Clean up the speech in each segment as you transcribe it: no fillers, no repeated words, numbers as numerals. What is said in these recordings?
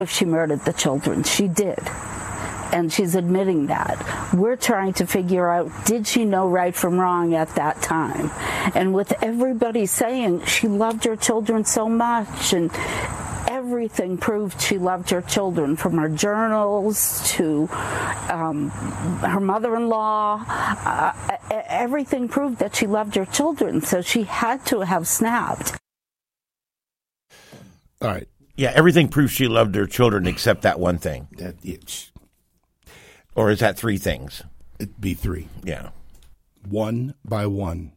If she murdered the children, she did. And she's admitting that. We're trying to figure out, did she know right from wrong at that time? And with everybody saying she loved her children so much, and everything proved she loved her children, from her journals to her mother-in-law. Everything proved that she loved her children, so she had to have snapped. All right. Yeah, everything proves she loved her children except that one thing. Or is that three things? It'd be three. Yeah. One by one.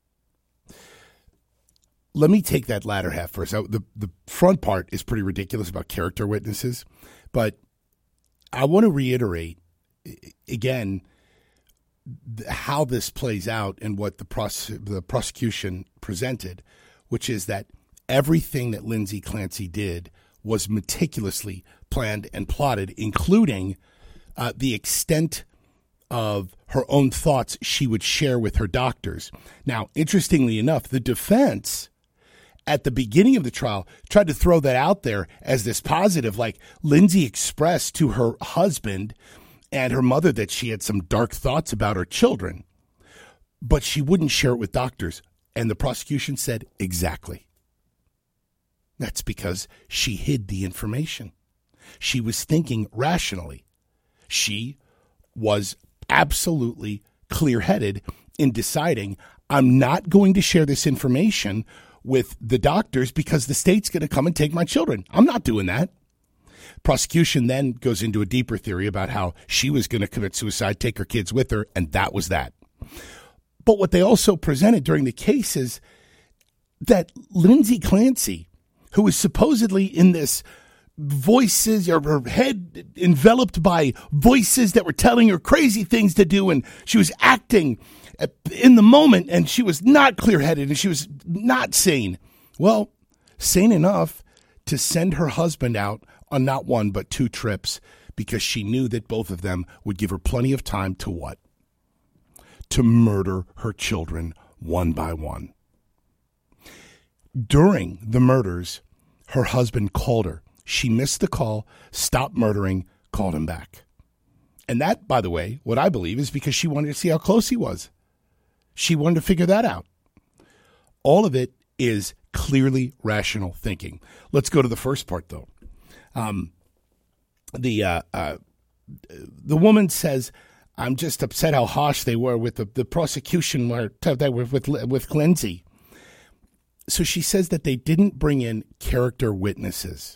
Let me take that latter half first. The front part is pretty ridiculous about character witnesses, but I want to reiterate, again, how this plays out and what the prosecution presented, which is that everything that Lindsay Clancy did was meticulously planned and plotted, including the extent of her own thoughts she would share with her doctors. Now, interestingly enough, the defense at the beginning of the trial tried to throw that out there as this positive, like Lindsay expressed to her husband and her mother that she had some dark thoughts about her children, but she wouldn't share it with doctors. And the prosecution said, exactly. That's because she hid the information. She was thinking rationally. She was absolutely clear-headed in deciding, I'm not going to share this information with the doctors because the state's going to come and take my children. I'm not doing that. Prosecution then goes into a deeper theory about how she was going to commit suicide, take her kids with her, and that was that. But what they also presented during the case is that Lindsay Clancy, who was supposedly in this voices, or her head enveloped by voices that were telling her crazy things to do, and she was acting in the moment, and she was not clear-headed, and she was not sane. Well, sane enough to send her husband out on not one but two trips because she knew that both of them would give her plenty of time to what? To murder her children one by one. During the murders, her husband called her. She missed the call, stopped murdering, called him back. And that, by the way, what I believe is because she wanted to see how close he was. She wanted to figure that out. All of it is clearly rational thinking. Let's go to the first part, though. The woman says, I'm just upset how harsh they were with the prosecution they were with Lindsay. So she says that they didn't bring in character witnesses.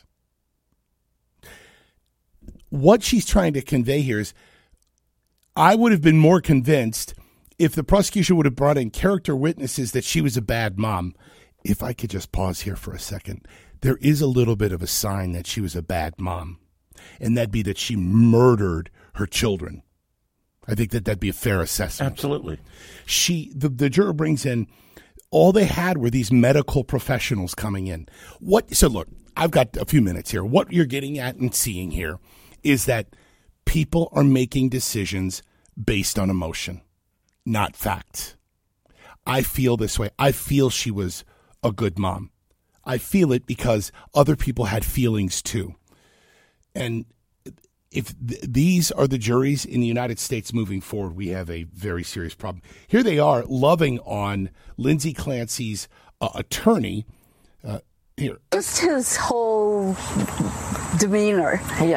What she's trying to convey here is, I would have been more convinced if the prosecution would have brought in character witnesses that she was a bad mom. If I could just pause here for a second, there is a little bit of a sign that she was a bad mom, and that'd be that she murdered her children. I think that'd be a fair assessment. Absolutely. The juror brings in, all they had were these medical professionals coming in. So look, I've got a few minutes here. What you're getting at and seeing here is that people are making decisions based on emotion, not facts. I feel this way. I feel she was a good mom. I feel it because other people had feelings too. And if these are the juries in the United States moving forward, we have a very serious problem. Here they are loving on Lindsay Clancy's attorney. Here. Just his whole demeanor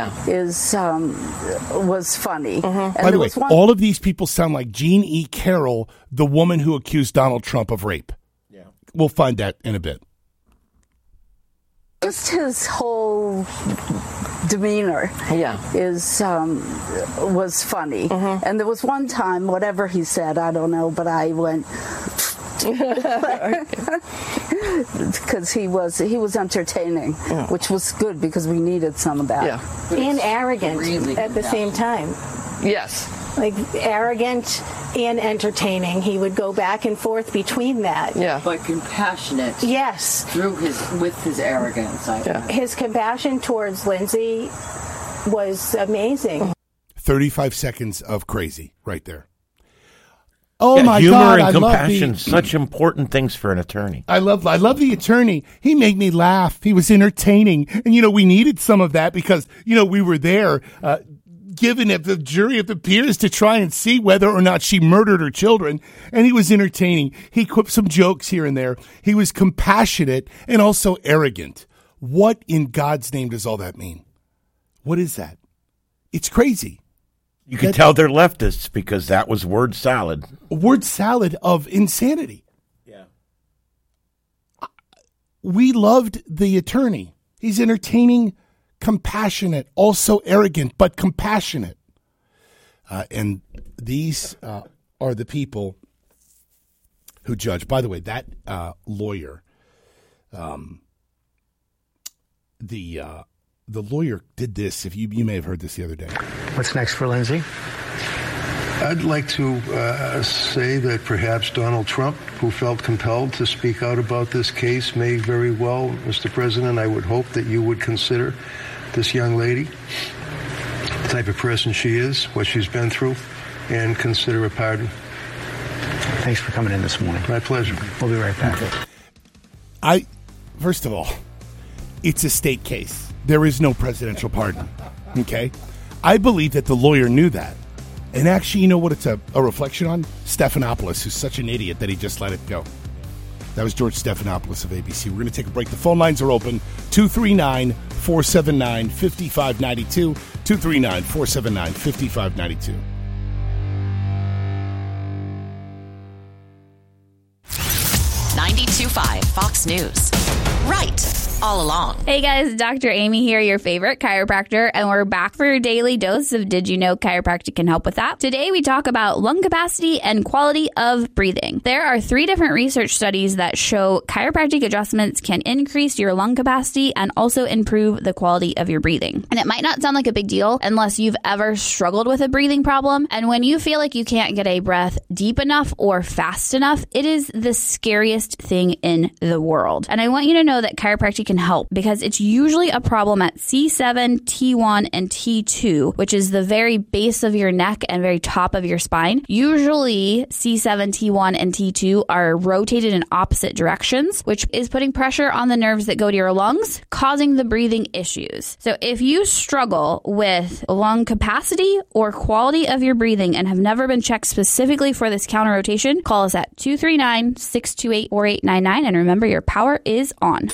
was funny. Mm-hmm. By the way, all of these people sound like Jean E. Carroll, the woman who accused Donald Trump of rape. Yeah. We'll find that in a bit. Just his whole demeanor was funny. Mm-hmm. And there was one time, whatever he said, I don't know, but I went... because he was entertaining, which was good because we needed some of that. Yeah. And arrogant at the same time. Yes. Like arrogant and entertaining. He would go back and forth between that. Yeah. But compassionate. Yes. With his arrogance. His compassion towards Lindsay was amazing. 35 seconds of crazy right there. Oh my humor God! and I compassion, love such important things for an attorney. I love the attorney. He made me laugh. He was entertaining, and we needed some of that because we were there, given at the jury of the peers to try and see whether or not she murdered her children. And he was entertaining. He quipped some jokes here and there. He was compassionate and also arrogant. What in God's name does all that mean? What is that? It's crazy. You can tell they're leftists because that was word salad. A word salad of insanity. Yeah. We loved the attorney. He's entertaining, compassionate, also arrogant, but compassionate. And these are the people who judge. By the way, that lawyer, the lawyer did this. If you may have heard this the other day. What's next for Lindsay? I'd like to say that perhaps Donald Trump, who felt compelled to speak out about this case, may very well, Mr. President, I would hope that you would consider this young lady, the type of person she is, what she's been through, and consider a pardon. Thanks for coming in this morning. My pleasure. We'll be right back. Okay. First of all, it's a state case. There is no presidential pardon. Okay? I believe that the lawyer knew that. And actually, you know what it's a reflection on? Stephanopoulos, who's such an idiot that he just let it go. That was George Stephanopoulos of ABC. We're going to take a break. The phone lines are open. 239-479-5592. 239-479-5592. 92.5 Fox News. Right. All along. Hey guys, Dr. Amy here, your favorite chiropractor, and we're back for your daily dose of Did You Know Chiropractic can help with that. Today we talk about lung capacity and quality of breathing. There are 3 different research studies that show chiropractic adjustments can increase your lung capacity and also improve the quality of your breathing. And it might not sound like a big deal unless you've ever struggled with a breathing problem. And when you feel like you can't get a breath deep enough or fast enough, it is the scariest thing in the world. And I want you to know that chiropractic can help because it's usually a problem at C7, T1, and T2, which is the very base of your neck and very top of your spine. Usually C7, T1, and T2 are rotated in opposite directions, which is putting pressure on the nerves that go to your lungs, causing the breathing issues. So if you struggle with lung capacity or quality of your breathing and have never been checked specifically for this counter rotation, call us at 239-628-4899, and remember, your power is on.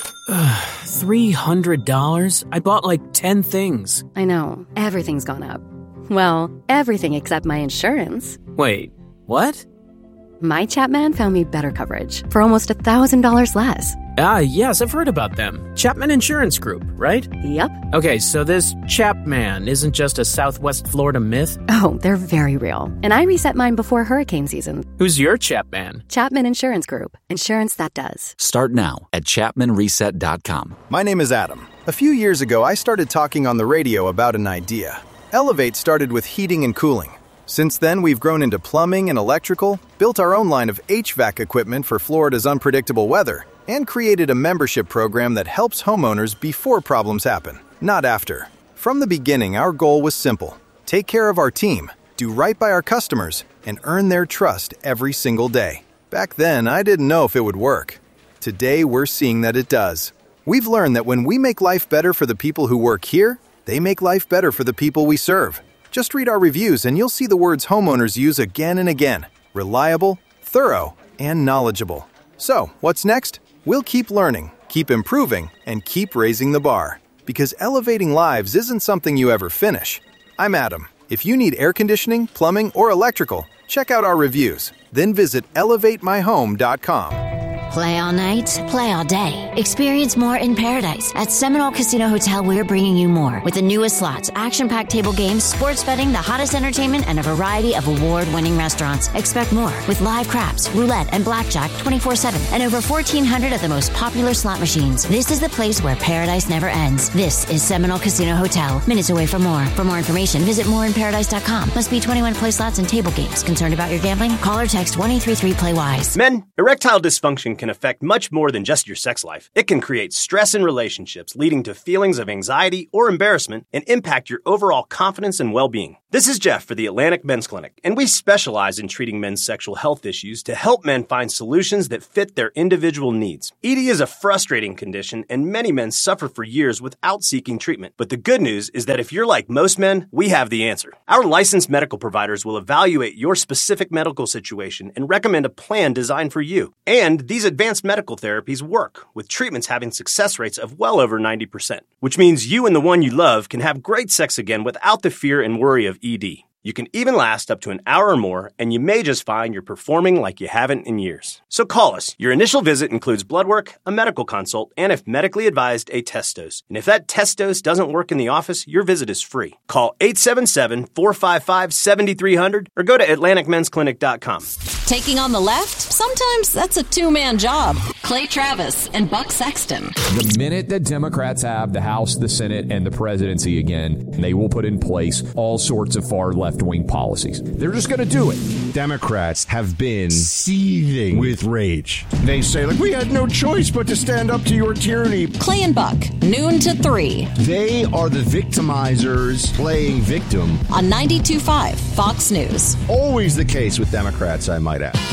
$300? I bought like 10 things. I know. Everything's gone up. Well, everything except my insurance. Wait, what? My Chapman found me better coverage for almost $1,000 less. Yes, I've heard about them. Chapman Insurance Group, right? Yep. Okay, so this Chapman isn't just a Southwest Florida myth? Oh, they're very real. And I reset mine before hurricane season. Who's your Chapman? Chapman Insurance Group. Insurance that does. Start now at ChapmanReset.com. My name is Adam. A few years ago, I started talking on the radio about an idea. Elevate started with heating and cooling. Since then, we've grown into plumbing and electrical, built our own line of HVAC equipment for Florida's unpredictable weather, and created a membership program that helps homeowners before problems happen, not after. From the beginning, our goal was simple. Take care of our team, do right by our customers, and earn their trust every single day. Back then, I didn't know if it would work. Today, we're seeing that it does. We've learned that when we make life better for the people who work here, they make life better for the people we serve. Just read our reviews and you'll see the words homeowners use again and again. Reliable, thorough, and knowledgeable. So, what's next? We'll keep learning, keep improving, and keep raising the bar. Because elevating lives isn't something you ever finish. I'm Adam. If you need air conditioning, plumbing, or electrical, check out our reviews. Then visit ElevateMyHome.com. Play all night, play all day. Experience more in paradise. At Seminole Casino Hotel, we're bringing you more. With the newest slots, action-packed table games, sports betting, the hottest entertainment, and a variety of award-winning restaurants. Expect more with live craps, roulette, and blackjack 24/7. And over 1,400 of the most popular slot machines. This is the place where paradise never ends. This is Seminole Casino Hotel. Minutes away from more. For more information, visit moreinparadise.com. Must be 21 play slots and table games. Concerned about your gambling? Call or text 1-833-PLAY-WISE. Men, erectile dysfunction can affect much more than just your sex life. It can create stress in relationships, leading to feelings of anxiety or embarrassment, and impact your overall confidence and well-being. This is Jeff for the Atlantic Men's Clinic, and we specialize in treating men's sexual health issues to help men find solutions that fit their individual needs. ED is a frustrating condition, and many men suffer for years without seeking treatment. But the good news is that if you're like most men, we have the answer. Our licensed medical providers will evaluate your specific medical situation and recommend a plan designed for you. And these advanced medical therapies work, with treatments having success rates of well over 90%, which means you and the one you love can have great sex again without the fear and worry of ED. You can even last up to an hour or more, and you may just find you're performing like you haven't in years. So call us. Your initial visit includes blood work, a medical consult, and if medically advised, a test dose. And if that test dose doesn't work in the office, your visit is free. Call 877-455-7300 or go to AtlanticMen'sClinic.com. Taking on the left? Sometimes that's a two-man job. Clay Travis and Buck Sexton. The minute that Democrats have the House, the Senate, and the presidency again, they will put in place all sorts of far left-wing policies. They're just going to do it. Democrats have been seething with rage. They say, we had no choice but to stand up to your tyranny. Clay and Buck, noon to 3. They are the victimizers playing victim. On 92.5 Fox News. Always the case with Democrats, I might add.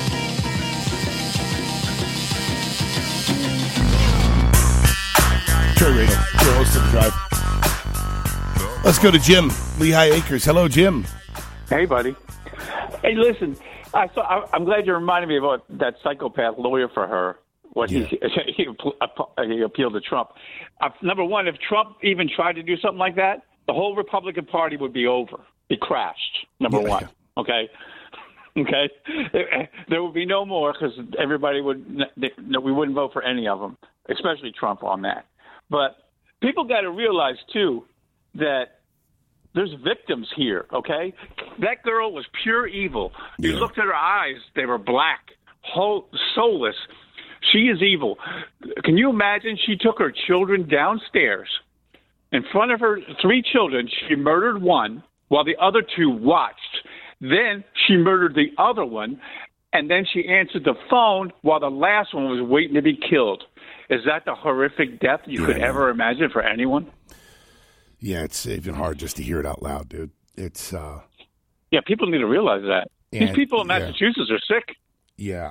Troy Radio, your host of the Drive. Let's go to Jim, Lehigh Acres. Hello, Jim. Hey, buddy. Hey, listen, I'm glad you reminded me about that psychopath lawyer for her. He appealed to Trump. Number one, if Trump even tried to do something like that, the whole Republican Party would be over. It crashed, number one. Okay? Okay? There would be no more because everybody we wouldn't vote for any of them, especially Trump on that. But people got to realize, too, that there's victims here, okay? That girl was pure evil. You looked at her eyes, they were black, soulless. She is evil. Can you imagine she took her children downstairs in front of her 3 children? She murdered one while the other 2 watched. Then she murdered the other one, and then she answered the phone while the last one was waiting to be killed. Is that the horrific death you could ever imagine for anyone? Yeah, it's even hard just to hear it out loud, dude. It's yeah, people need to realize that. These people in Massachusetts are sick. Yeah.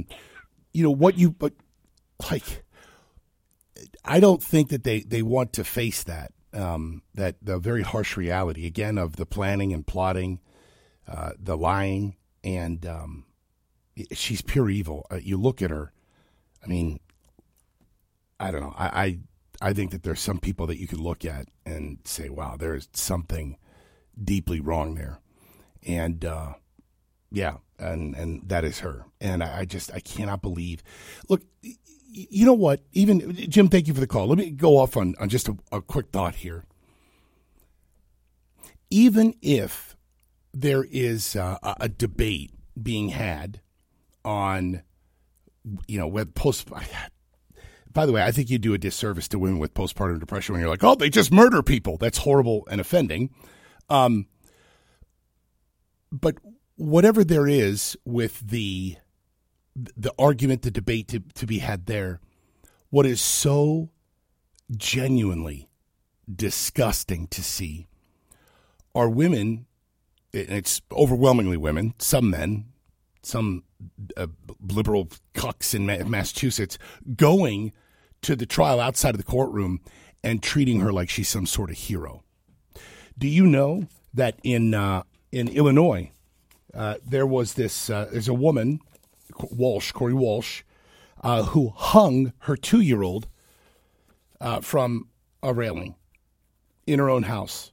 I don't think that they want to face that the very harsh reality again of the planning and plotting, the lying, and she's pure evil. You look at her. I mean, I don't know. I think that there's some people that you could look at and say, wow, there's something deeply wrong there. And, and that is her. And I cannot believe. Look, you know what? Even, Jim, thank you for the call. Let me go off on just a quick thought here. Even if there is a debate being had on, with by the way, I think you do a disservice to women with postpartum depression when you're like, oh, they just murder people. That's horrible and offending. But whatever there is with the argument, the debate to be had there, what is so genuinely disgusting to see are women, and it's overwhelmingly women, some men, some liberal cucks in Massachusetts, going to the trial outside of the courtroom and treating her like she's some sort of hero. Do you know that in Illinois, there was there's a woman, Corey Walsh, who hung her 2-year-old from a railing in her own house.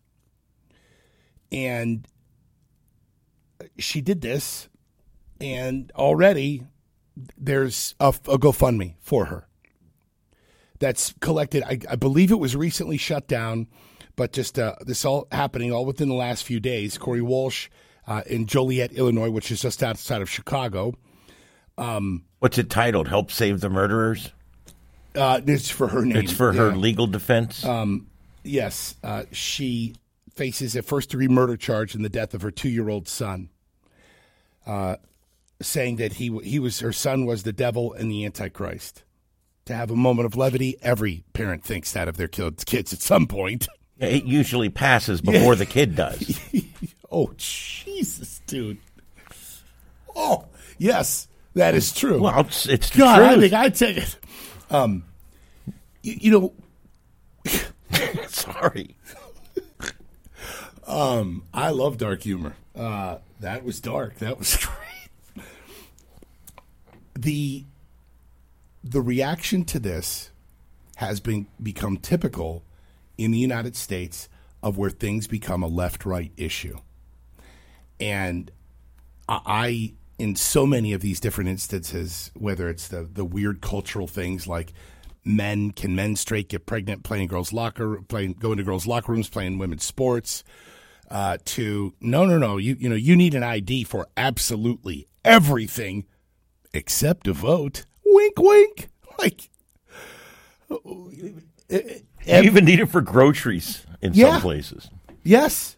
And she did this, and already there's a GoFundMe for her that's collected. I believe it was recently shut down, but just this all happening all within the last few days. Corey Walsh in Joliet, Illinois, which is just outside of Chicago. What's it titled? Help Save the Murderers? It's for her name. It's for her legal defense? Yes. She faces a first-degree murder charge in the death of her 2-year-old son. saying that her son was the devil and the Antichrist. To have a moment of levity, every parent thinks that of their kids at some point. It usually passes before the kid does. Oh, Jesus, dude. Oh, yes, that is true. Well, it's the God, truth. I think I take it. You know. Sorry. I love dark humor. That was dark. That was great. The reaction to this has become typical in the United States of where things become a left-right issue. And I, in so many of these different instances, whether it's the weird cultural things like can men straight get pregnant go into girls' locker rooms, playing women's sports, to no, you need an ID for absolutely everything except a vote. Wink, wink. Like, you even need it for groceries in some places. Yes.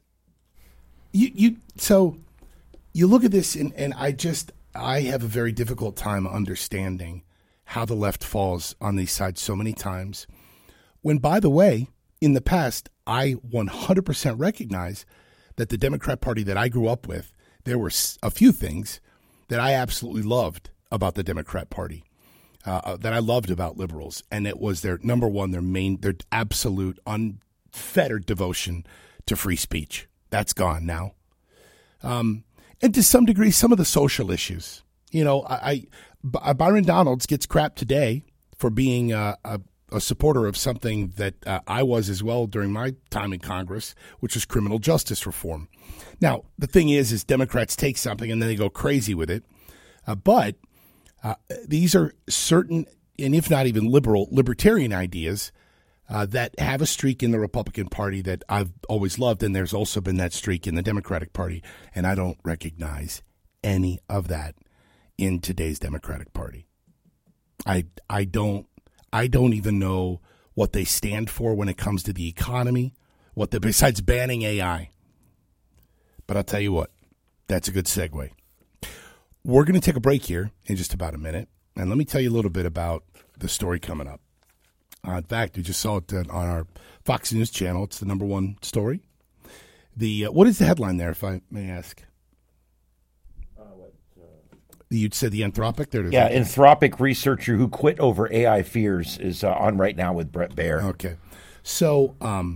So you look at this, and I have a very difficult time understanding how the left falls on these sides so many times. When, by the way, in the past, I 100% recognize that the Democrat Party that I grew up with, there were a few things that I absolutely loved about the Democrat Party, that I loved about liberals. And it was their number one, their absolute unfettered devotion to free speech. That's gone now. And to some degree, some of the social issues. You know, Byron Donalds gets crap today for being a supporter of something that I was as well during my time in Congress, which was criminal justice reform. Now, the thing is Democrats take something and then they go crazy with it. But these are certain, and if not even libertarian ideas that have a streak in the Republican Party that I've always loved, and there's also been that streak in the Democratic Party, and I don't recognize any of that in today's Democratic Party. I don't even know what they stand for when it comes to the economy, besides banning AI. But I'll tell you what, that's a good segue. We're going to take a break here in just about a minute, and let me tell you a little bit about the story coming up. In fact, we just saw it on our Fox News channel. It's the number one story. What is the headline there, if I may ask? You said the Anthropic? There it is. Yeah, Anthropic researcher who quit over AI fears is on right now with Brett Baer. Okay. So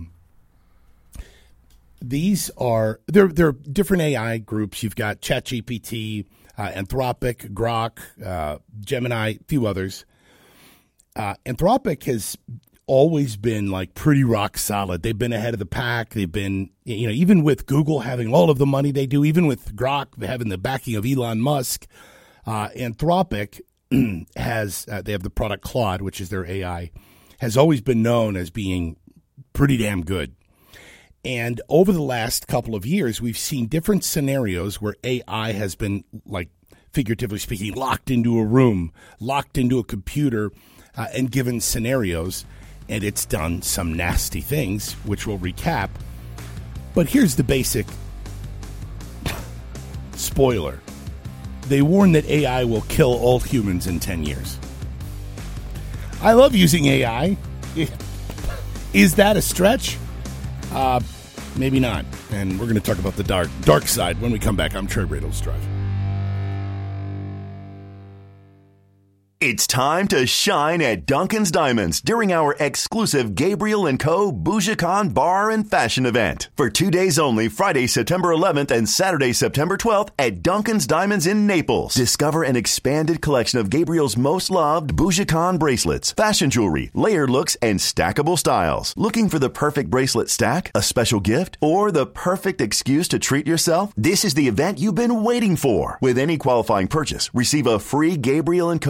these are there are different AI groups. You've got ChatGPT, Anthropic, Grok, Gemini, a few others. Anthropic has always been like pretty rock solid. They've been ahead of the pack. They've been, even with Google having all of the money they do, even with Grok having the backing of Elon Musk, Anthropic has, they have the product Claude, which is their AI, has always been known as being pretty damn good. And over the last couple of years, we've seen different scenarios where AI has been, like, figuratively speaking, locked into a room, locked into a computer, and given scenarios, and it's done some nasty things, which we'll recap. But here's the basic spoiler. They warn that AI will kill all humans in 10 years. I love using AI. Is that a stretch? Maybe not. And we're going to talk about the dark side when we come back. I'm Trey Radels Drive. It's time to shine at Duncan's Diamonds during our exclusive Gabriel & Co. BougeCon Bar and Fashion event. For 2 days only, Friday, September 11th and Saturday, September 12th at Duncan's Diamonds in Naples. Discover an expanded collection of Gabriel's most loved BougeCon bracelets, fashion jewelry, layered looks, and stackable styles. Looking for the perfect bracelet stack, a special gift, or the perfect excuse to treat yourself? This is the event you've been waiting for. With any qualifying purchase, receive a free Gabriel & Co. bracelet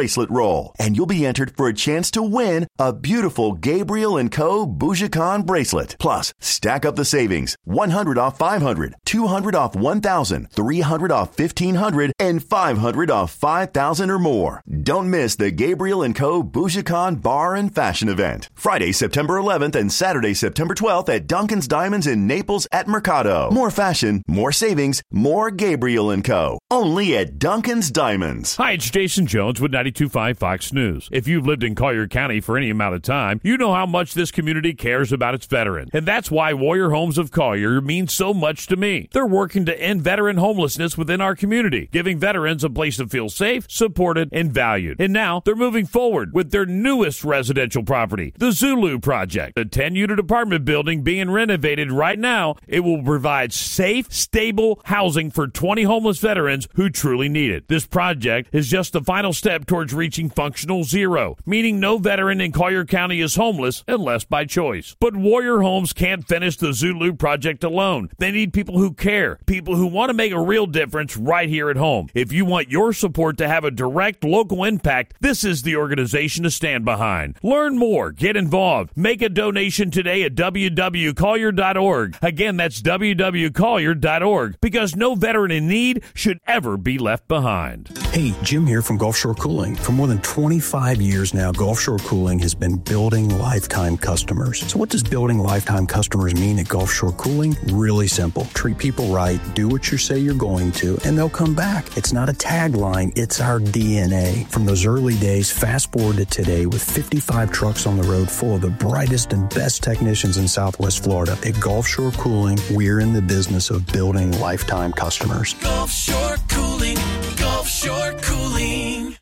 bracelet roll, and you'll be entered for a chance to win a beautiful Gabriel & Co. Bougie-Con bracelet. Plus, stack up the savings. 100 off 500, 200 off 1,000, 300 off 1,500, and 500 off 5,000 or more. Don't miss the Gabriel & Co. Bougie-Con Bar and Fashion event. Friday, September 11th and Saturday, September 12th at Duncan's Diamonds in Naples at Mercado. More fashion, more savings, more Gabriel & Co. Only at Duncan's Diamonds. Hi, it's Jason Jones with 92.5 Fox News. If you've lived in Collier County for any amount of time, you know how much this community cares about its veterans. And that's why Warrior Homes of Collier means so much to me. They're working to end veteran homelessness within our community, giving veterans a place to feel safe, supported, and valued. And now they're moving forward with their newest residential property, the Zulu Project, a 10-unit apartment building being renovated right now. It will provide safe, stable housing for 20 homeless veterans who truly need it. This project is just the final step towards reaching functional zero, meaning no veteran in Collier County is homeless unless by choice. But Warrior Homes can't finish the Zulu Project alone. They need people who care, people who want to make a real difference right here at home. If you want your support to have a direct local impact, this is the organization to stand behind. Learn more, get involved, make a donation today at www.collier.org. Again, that's www.collier.org, because no veteran in need should ever be left behind. Hey, Jim here from Gulf Shore Cooling. For more than 25 years now, Gulf Shore Cooling has been building lifetime customers. So what does building lifetime customers mean at Gulf Shore Cooling? Really simple. Treat people right, do what you say you're going to, and they'll come back. It's not a tagline, it's our DNA. From those early days, fast forward to today, with 55 trucks on the road full of the brightest and best technicians in Southwest Florida. At Gulf Shore Cooling, we're in the business of building lifetime customers. Gulf Shore Cooling, Gulf Shore Cooling.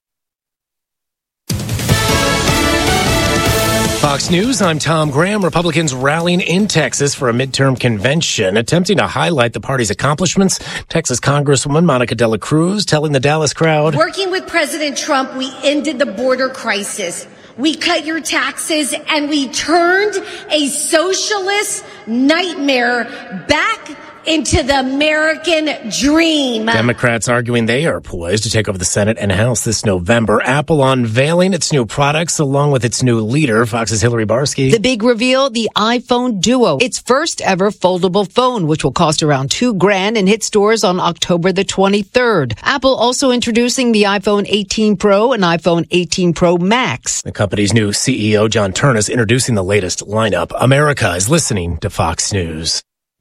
Fox News, I'm Tom Graham. Republicans rallying in Texas for a midterm convention, attempting to highlight the party's accomplishments. Texas Congresswoman Monica De La Cruz telling the Dallas crowd, working with President Trump, we ended the border crisis. We cut your taxes, and we turned a socialist nightmare back into the American dream. Democrats arguing they are poised to take over the Senate and House this November. Apple unveiling its new products along with its new leader. Fox's Hillary Barsky. The big reveal, the iPhone Duo, its first ever foldable phone, which will cost around $2,000 and hit stores on October the 23rd. Apple also introducing the iPhone 18 Pro and iPhone 18 Pro Max. The company's new CEO, John Ternus, introducing the latest lineup. America is listening to Fox News.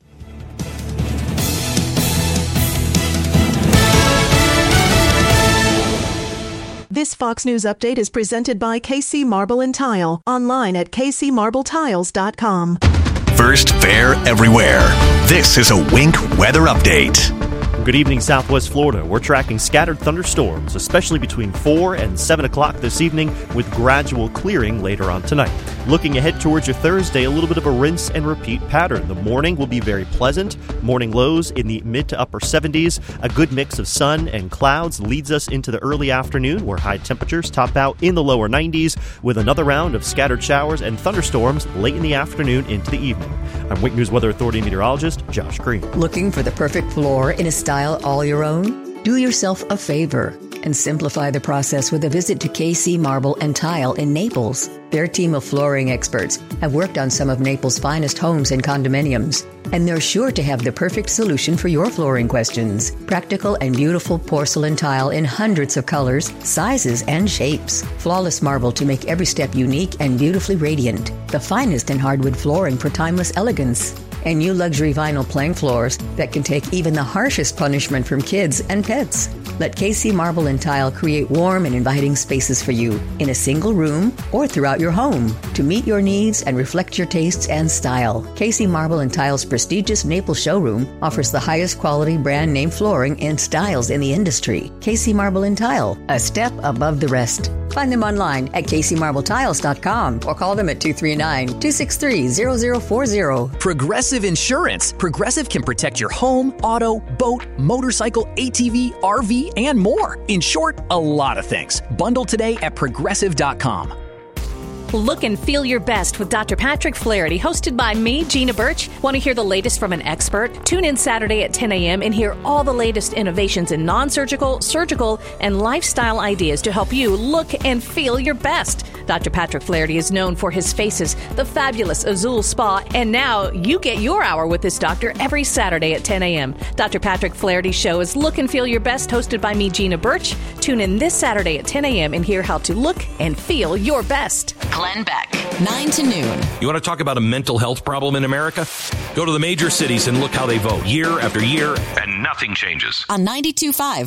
This Fox News update is presented by KC Marble and Tile, online at kcmarbletiles.com. First, fair everywhere. This is a Wink weather update. Good evening, Southwest Florida. We're tracking scattered thunderstorms, especially between 4 and 7 o'clock this evening, with gradual clearing later on tonight. Looking ahead towards your Thursday, a little bit of a rinse and repeat pattern. The morning will be very pleasant. Morning lows in the mid to upper 70s. A good mix of sun and clouds leads us into the early afternoon, where high temperatures top out in the lower 90s, with another round of scattered showers and thunderstorms late in the afternoon into the evening. I'm Wink News Weather Authority meteorologist Josh Green. Looking for the perfect floor in a style all your own? Do yourself a favor and simplify the process with a visit to KC Marble and Tile in Naples. Their team of flooring experts have worked on some of Naples' finest homes and condominiums, and they're sure to have the perfect solution for your flooring questions. Practical and beautiful porcelain tile in hundreds of colors, sizes, and shapes. Flawless marble to make every step unique and beautifully radiant. The finest in hardwood flooring for timeless elegance. And new luxury vinyl plank floors that can take even the harshest punishment from kids and pets. Let KC Marble and Tile create warm and inviting spaces for you in a single room or throughout your home to meet your needs and reflect your tastes and style. KC Marble and Tile's prestigious Naples showroom offers the highest quality brand name flooring and styles in the industry. KC Marble and Tile, a step above the rest. Find them online at kcmarbletiles.com or call them at 239-263-0040. Progressive Insurance. Progressive can protect your home, auto, boat, motorcycle, ATV, RV, and more. In short, a lot of things. Bundle today at progressive.com. Look and feel your best with Dr. Patrick Flaherty, hosted by me, Gina Birch. Want to hear the latest from an expert? Tune in Saturday at 10 a.m. and hear all the latest innovations in non-surgical, surgical, and lifestyle ideas to help you look and feel your best. Dr. Patrick Flaherty is known for his faces, the fabulous Azul Spa, and now you get your hour with this doctor every Saturday at 10 a.m. Dr. Patrick Flaherty's show is Look and Feel Your Best, hosted by me, Gina Birch. Tune in this Saturday at 10 a.m. and hear how to look and feel your best. Glenn Beck, 9 to noon. You want to talk about a mental health problem in America? Go to the major cities and look how they vote year after year, and nothing changes. On 92.5